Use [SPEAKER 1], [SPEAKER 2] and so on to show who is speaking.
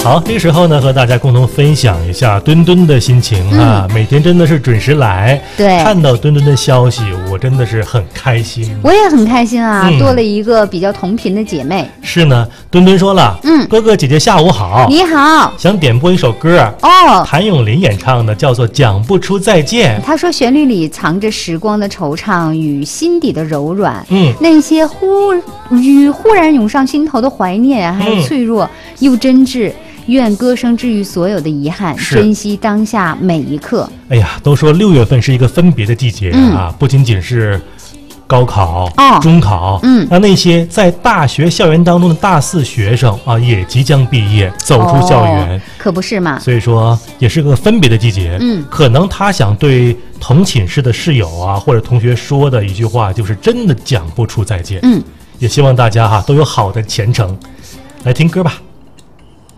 [SPEAKER 1] 好，这个时候呢，和大家共同分享一下墩墩的心情啊，每天真的是准时来，
[SPEAKER 2] 对，
[SPEAKER 1] 看到墩墩的消息，我真的是很开心。
[SPEAKER 2] 我也很开心啊，多了一个比较同频的姐妹。
[SPEAKER 1] 是呢，墩墩说了，哥哥姐姐下午好，
[SPEAKER 2] 你好，
[SPEAKER 1] 想点播一首歌
[SPEAKER 2] 哦，
[SPEAKER 1] 谭咏麟演唱的，叫做《讲不出再见》。
[SPEAKER 2] 他说旋律里藏着时光的惆怅与心底的柔软，那些忽然涌上心头的怀念，还有脆弱又真挚。愿歌声治愈所有的遗憾，珍惜当下每一刻。
[SPEAKER 1] 哎呀，都说6月份是一个分别的季节啊，不仅仅是高考、中考，那些在大学校园当中的大4学生啊，也即将毕业，走出校园，
[SPEAKER 2] 可不是嘛？
[SPEAKER 1] 所以说也是个分别的季节。可能他想对同寝室的室友啊或者同学说的一句话，就是真的讲不出再见。也希望大家都有好的前程。来听歌吧。